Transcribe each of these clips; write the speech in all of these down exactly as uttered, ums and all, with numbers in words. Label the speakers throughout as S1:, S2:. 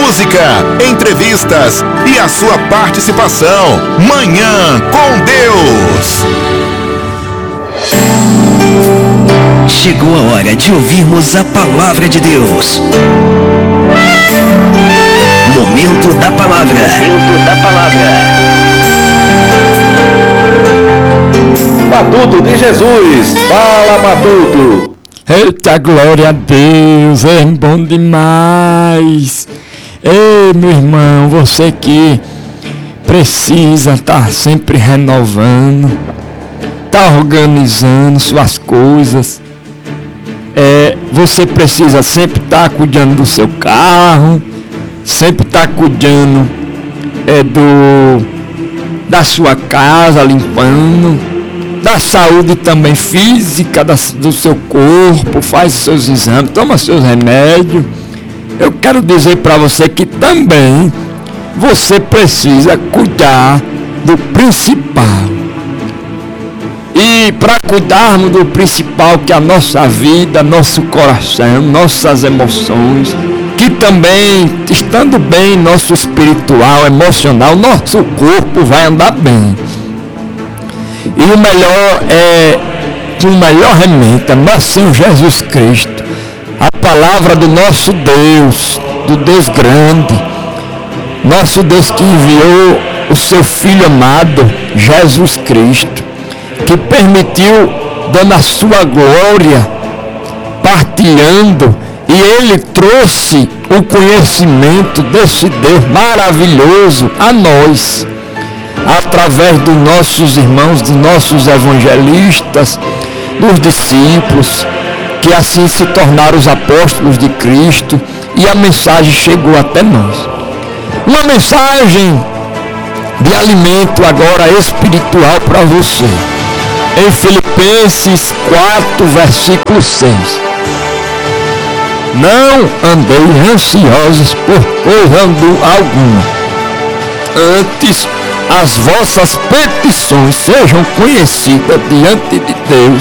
S1: música, entrevistas e a sua participação. Manhã com Deus.
S2: Chegou a hora de ouvirmos a palavra de Deus. Momento da palavra. Momento da palavra.
S3: Matuto de Jesus. Fala, Matuto.
S4: Eita, glória a Deus, é bom demais. Ei, meu irmão, você que precisa estar sempre renovando, tá organizando suas coisas. É, você precisa sempre estar cuidando do seu carro, sempre estar cuidando é, do, da sua casa, limpando, da saúde também física da, do seu corpo, faz seus exames, toma seus remédios. Eu quero dizer para você que também você precisa cuidar do principal. E para cuidarmos do principal, que é a nossa vida, nosso coração, nossas emoções, que também, estando bem, nosso espiritual, emocional, nosso corpo vai andar bem. E o melhor é, o melhor remédio é nosso Senhor Jesus Cristo, a palavra do nosso Deus, do Deus grande, nosso Deus que enviou o seu Filho amado, Jesus Cristo, que permitiu, dando a sua glória, partilhando, e ele trouxe o conhecimento desse Deus maravilhoso a nós, através dos nossos irmãos, dos nossos evangelistas, dos discípulos, que assim se tornaram os apóstolos de Cristo, e a mensagem chegou até nós. Uma mensagem de alimento agora espiritual para você. Em Filipenses quatro, versículo seis. Não andei ansiosos por coisa alguma. Antes, as vossas petições sejam conhecidas diante de Deus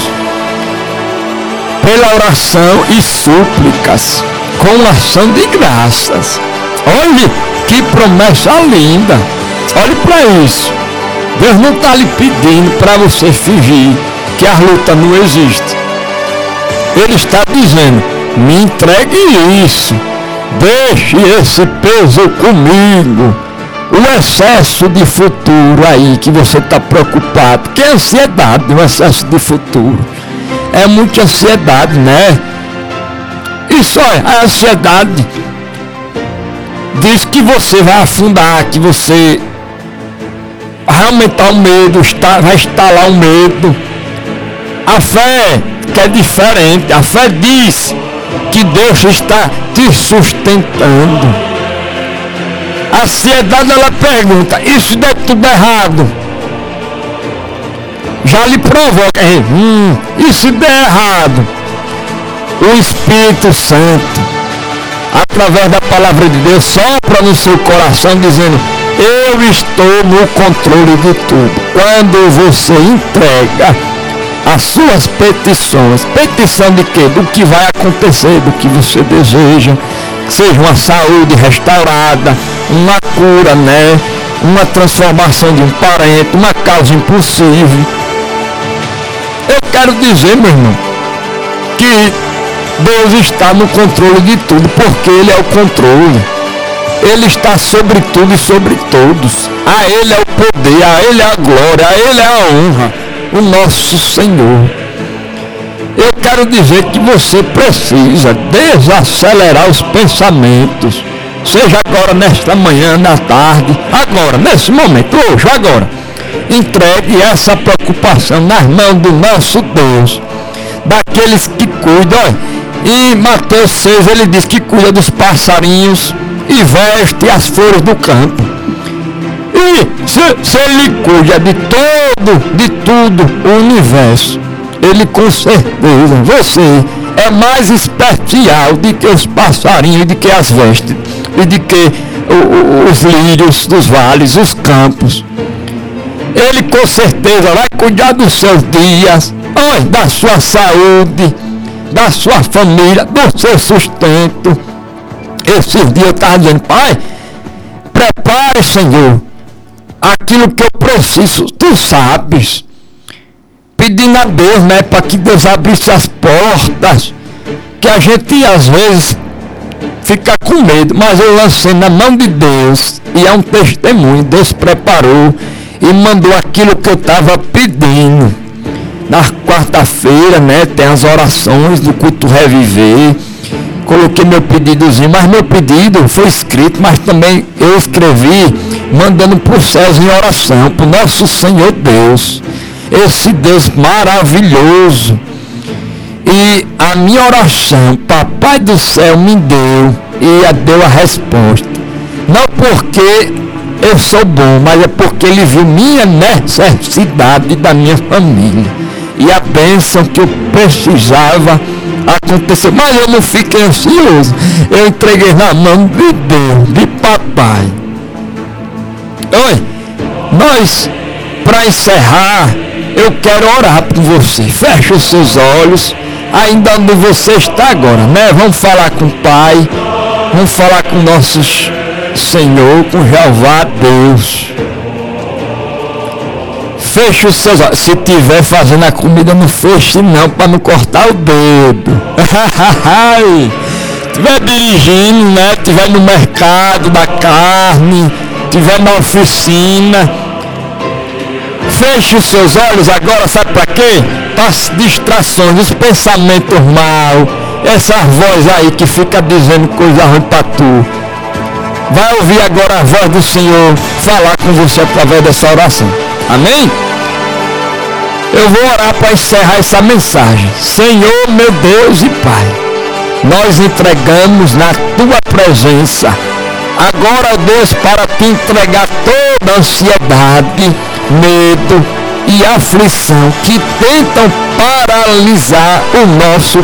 S4: pela oração e súplicas, com ação de graças. Olhe que promessa linda. Olhe para isso. Deus não está lhe pedindo para você fingir que a luta não existe. Ele está dizendo: me entregue isso, deixe esse peso comigo. O excesso de futuro aí que você está preocupado, que é ansiedade, o excesso de futuro. É muita ansiedade, né? Isso é, a ansiedade diz que você vai afundar, que você vai aumentar o medo, vai instalar o medo. A fé, que é diferente, a fé diz que Deus está te sustentando. A ansiedade, ela pergunta: e se der tudo errado? Já lhe provoca, hum, e se der errado? O Espírito Santo, através da palavra de Deus, sopra no seu coração dizendo: eu estou no controle de tudo. Quando você entrega as suas petições, petição de quê? Do que vai acontecer, do que você deseja, seja uma saúde restaurada, uma cura, né? Uma transformação de um parente, uma causa impossível. Eu quero dizer, meu irmão, que Deus está no controle de tudo, porque Ele é o controle. Ele está sobre tudo e sobre todos. A Ele é o poder, a Ele é a glória, a Ele é a honra, o nosso Senhor. Eu quero dizer que você precisa desacelerar os pensamentos, seja agora, nesta manhã, na tarde, agora, nesse momento, hoje, agora. Entregue essa preocupação nas mãos do nosso Deus, daqueles que cuidam. Em Mateus seis ele diz que cuida dos passarinhos e veste as flores do campo. E se, se ele cuida de todo, de tudo o universo, ele com certeza, você é mais especial do que os passarinhos, de que as vestes, e de que o, o, os lírios dos vales, os campos. Ele com certeza vai cuidar dos seus dias, da sua saúde, da sua família, do seu sustento. Esses dias eu estava dizendo, Pai, prepare, Senhor, aquilo que eu preciso, tu sabes. Pedindo a Deus, né, para que Deus abrisse as portas, que a gente às vezes fica com medo, mas eu lancei na mão de Deus, e é um testemunho. Deus preparou e mandou aquilo que eu estava pedindo. Na quarta-feira, né, tem as orações do culto Reviver. Coloquei meu pedidozinho, mas meu pedido foi escrito, mas também eu escrevi mandando para os céus em oração, para o nosso Senhor Deus, esse Deus maravilhoso. E a minha oração, Papai do céu me deu e deu a resposta. Não porque eu sou bom, mas é porque Ele viu minha necessidade e da minha família. E a bênção que eu precisava aconteceu. Mas eu não fiquei ansioso. Eu entreguei na mão de Deus, de Papai. Oi, nós, para encerrar, eu quero orar por você. Feche os seus olhos, ainda onde você está agora, né? Vamos falar com o Pai, vamos falar com nosso Senhor, com Jeová Deus. Feche os seus olhos. Se estiver fazendo a comida, não feche não, para não cortar o dedo. Estiver dirigindo, né? Estiver no mercado da carne, estiver na oficina, feche os seus olhos agora, sabe para quê? Para as distrações, os pensamentos mal, essa voz aí que fica dizendo coisa ruim para tu. Vai ouvir agora a voz do Senhor falar com você através dessa oração. Amém? Eu vou orar para encerrar essa mensagem. Senhor, meu Deus e Pai, nós entregamos na Tua presença agora, Deus, para Te entregar toda ansiedade, medo e aflição que tentam paralisar o nosso